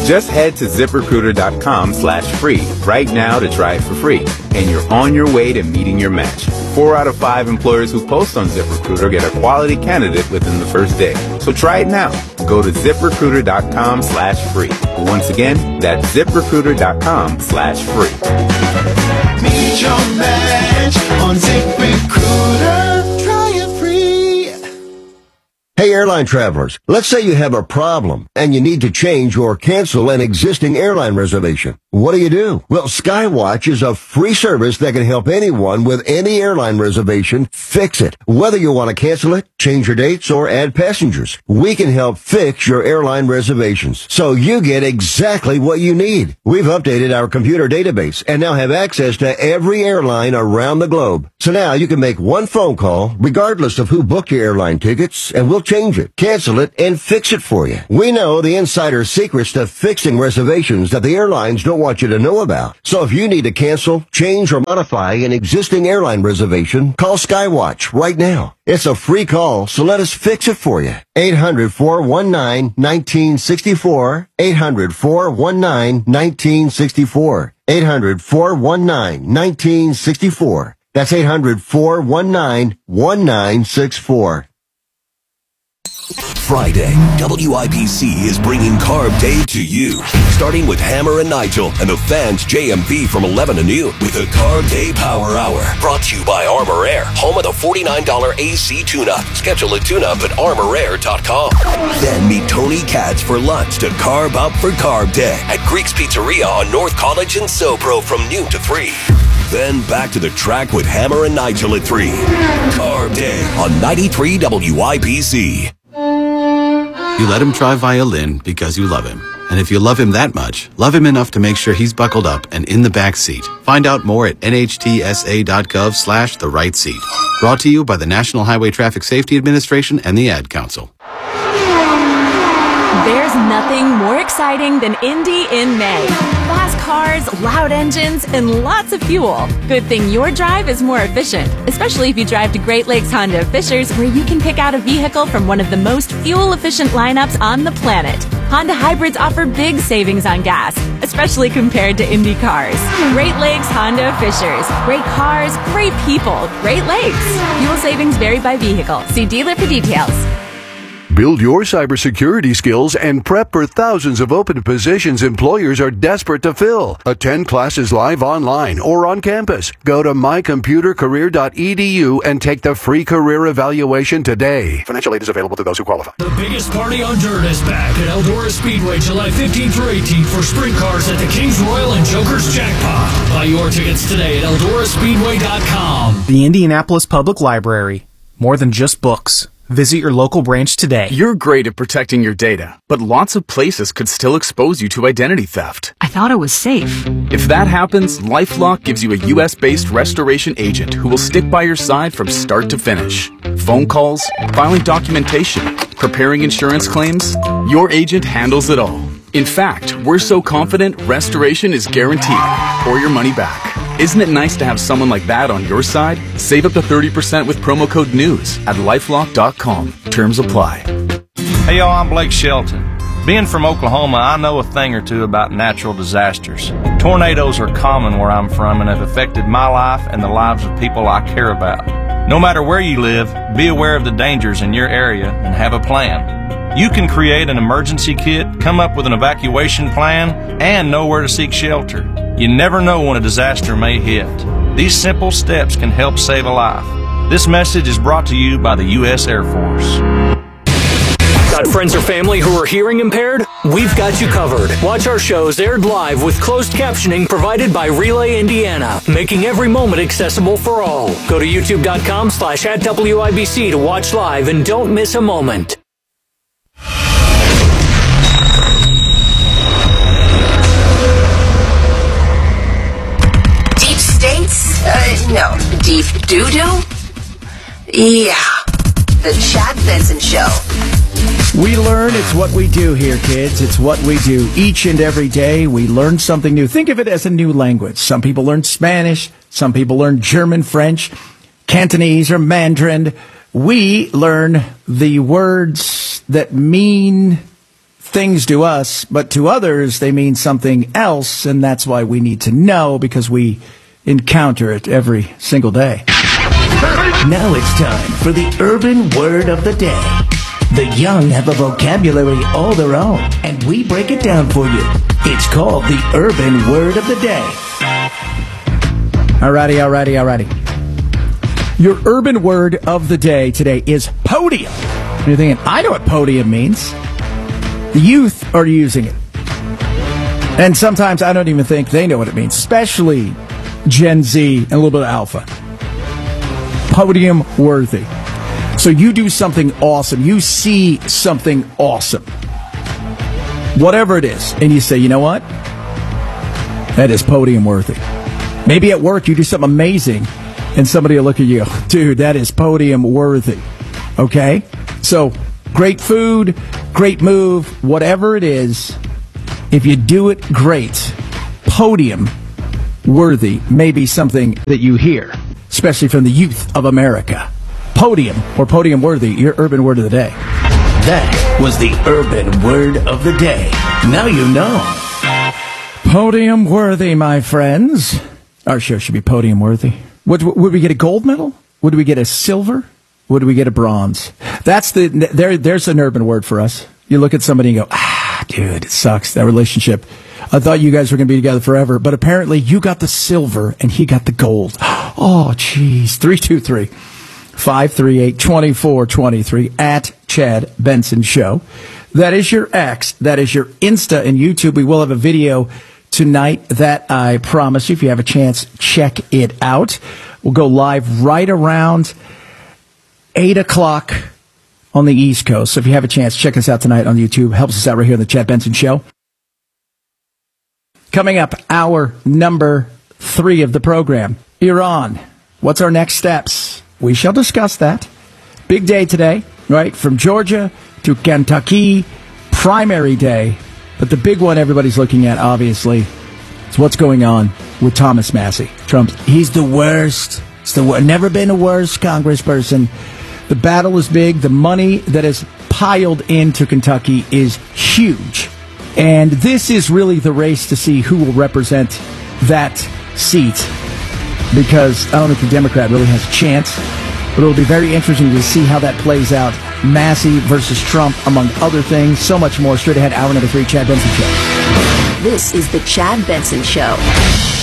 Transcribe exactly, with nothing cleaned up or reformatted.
Just head to ZipRecruiter.com slash free right now to try it for free, and you're on your way to meeting your match. Four out of five employers who post on ZipRecruiter get a quality candidate within the first day. So try it now. Go to ZipRecruiter.com slash free. Once again, that's ZipRecruiter.com slash free. Meet your match on ZipRecruiter. Try it free. Hey, airline travelers, let's say you have a problem and you need to change or cancel an existing airline reservation. What do you do? Well, Skywatch is a free service that can help anyone with any airline reservation fix it. Whether you want to cancel it, change your dates, or add passengers, we can help fix your airline reservations so you get exactly what you need. We've updated our computer database and now have access to every airline around the globe. So now you can make one phone call regardless of who booked your airline tickets, and we'll change it, cancel it, and fix it for you. We know the insider secrets to fixing reservations that the airlines don't want you to know about. So if you need to cancel, change, or modify an existing airline reservation, call Skywatch right now. It's a free call, so let us fix it for you. eight hundred, four one nine, one nine six four. eight hundred, four one nine, one nine six four. eight hundred, four one nine, one nine six four. That's eight hundred, four one nine, one nine six four. Friday, W I B C is bringing Carb Day to you. Starting with Hammer and Nigel and the fans J M V from eleven to noon with the Carb Day Power Hour. Brought to you by Armor Air, home of the forty-nine dollars A C tune-up. Schedule a tune-up at armor air dot com. Then meet Tony Katz for lunch to carb up for Carb Day at Greek's Pizzeria on North College and SoPro from noon to three. Then back to the track with Hammer and Nigel at three. Carb Day on ninety-three W I B C. You let him try violin because you love him. And if you love him that much, love him enough to make sure he's buckled up and in the back seat. Find out more at nhtsa.gov slash the right seat. Brought to you by the National Highway Traffic Safety Administration and the Ad Council. There's nothing more exciting than Indy in May. Fast cars, loud engines, and lots of fuel. Good thing your drive is more efficient, especially if you drive to Great Lakes Honda of Fishers, where you can pick out a vehicle from one of the most fuel-efficient lineups on the planet. Honda hybrids offer big savings on gas, especially compared to Indy cars. Great Lakes Honda of Fishers. Great cars, great people, Great Lakes. Fuel savings vary by vehicle. See dealer for details. Build your cybersecurity skills and prep for thousands of open positions employers are desperate to fill. Attend classes live online or on campus. Go to my computer career dot e d u and take the free career evaluation today. Financial aid is available to those who qualify. The biggest party on dirt is back at Eldora Speedway July fifteenth through eighteenth for sprint cars at the Kings Royal and Joker's Jackpot. Buy your tickets today at eldora speedway dot com. The Indianapolis Public Library. More than just books. Visit your local branch today. You're great at protecting your data, but lots of places could still expose you to identity theft. I thought it was safe. If that happens, LifeLock gives you a U S-based restoration agent who will stick by your side from start to finish. Phone calls, filing documentation, preparing insurance claims, your agent handles it all. In fact, we're so confident restoration is guaranteed or your money back. Isn't it nice to have someone like that on your side? Save up to thirty percent with promo code NEWS at lifelock dot com. Terms apply. Hey y'all, I'm Blake Shelton. Being from Oklahoma, I know a thing or two about natural disasters. Tornadoes are common where I'm from and have affected my life and the lives of people I care about. No matter where you live, be aware of the dangers in your area and have a plan. You can create an emergency kit, come up with an evacuation plan, and know where to seek shelter. You never know when a disaster may hit. These simple steps can help save a life. This message is brought to you by the U S Air Force. Got friends or family who are hearing impaired? We've got you covered. Watch our shows aired live with closed captioning provided by Relay Indiana, making every moment accessible for all. Go to youtube.com slash at WIBC to watch live and don't miss a moment. Deep states? Uh, no. Deep doo-doo? Yeah. The Chad Benson Show. We learn, it's what we do here, kids. It's what we do each and every day. We learn something new. Think of it as a new language. Some people learn Spanish. Some people learn German, French, Cantonese, or Mandarin. We learn the words that mean things to us, but to others, they mean something else, and that's why we need to know, because we encounter it every single day. Now it's time for the urban word of the day. The young have a vocabulary all their own, and we break it down for you. It's called the urban word of the day. Alrighty, alrighty, alrighty. Your urban word of the day today is podium. You're thinking, I know what podium means. The youth are using it. And sometimes I don't even think they know what it means, especially Gen Z and a little bit of Alpha. Podium worthy. So you do something awesome. You see something awesome. Whatever it is. And you say, you know what? That is podium worthy. Maybe at work you do something amazing and somebody will look at you, dude, that is podium worthy. Okay? So, great food, great move, whatever it is, if you do it great, podium worthy may be something that you hear, especially from the youth of America. Podium or podium worthy, your urban word of the day. That was the urban word of the day. Now you know. Podium worthy, my friends. Our show should be podium worthy. Would, would we get a gold medal? Would we get a silver? Would we get a bronze? That's the there. There's an urban word for us. You look at somebody and go, ah, dude, it sucks, that relationship. I thought you guys were going to be together forever, but apparently you got the silver and he got the gold. Oh, jeez. three two three, five three eight, two four two three at Chad Benson Show. That is your X. That is your Insta and YouTube. We will have a video tonight that I promise you, if you have a chance, check it out. We'll go live right around eight o'clock on the East Coast. So if you have a chance, check us out tonight on YouTube. Helps us out right here on the Chad Benson Show. Coming up, hour number three of the program. Iran. What's our next steps? We shall discuss that. Big day today, right? From Georgia to Kentucky. Primary day. But the big one everybody's looking at, obviously, is what's going on with Thomas Massie. Trump, he's the worst. It's the wor- never been a worse congressperson. The battle is big. The money that is piled into Kentucky is huge. And this is really the race to see who will represent that seat. Because I don't think the Democrat really has a chance. But it'll be very interesting to see how that plays out. Massie versus Trump, among other things. So much more. Straight ahead, hour number three, Chad Benson Show. This is the Chad Benson Show.